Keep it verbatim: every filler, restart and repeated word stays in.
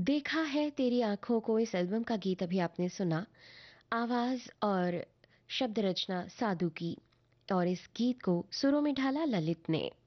देखा है तेरी आंखों को, इस एल्बम का गीत अभी आपने सुना। आवाज और शब्द रचना साधु की, और इस गीत को सुरों में ढाला ललित ने।